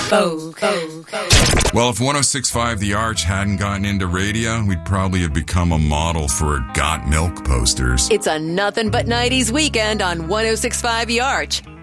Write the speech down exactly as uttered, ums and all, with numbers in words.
Vogue. Well, if one oh six point five The Arch hadn't gotten into radio, we'd probably have become a model for Got Milk posters. It's a nothing but nineties weekend on one oh six point five The Arch.